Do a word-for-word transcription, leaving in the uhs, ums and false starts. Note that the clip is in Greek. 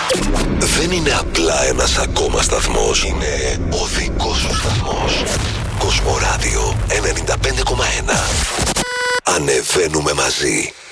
Δεν είναι απλά ένας ακόμα σταθμός. Είναι ο δικός σου σταθμός. Κοσμοράδιο ενενήντα πέντε κόμμα ένα. Ανεβαίνουμε μαζί.